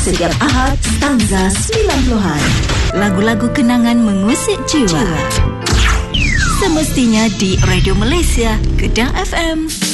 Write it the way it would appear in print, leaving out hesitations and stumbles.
Setiap Ahad, stanza 90-an. Lagu-lagu kenangan mengusik jiwa. Semestinya di Radio Malaysia, Kedah FM.